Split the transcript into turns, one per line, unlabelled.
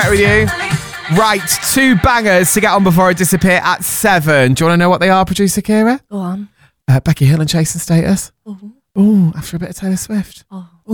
chat with you. Right, 2 bangers to get on before I disappear at 7. Do you want to know what they are, producer Kira?
Go on.
Becky Hill and Chasing Status.
Oh.
Ooh, after a bit of Taylor Swift.
Oh.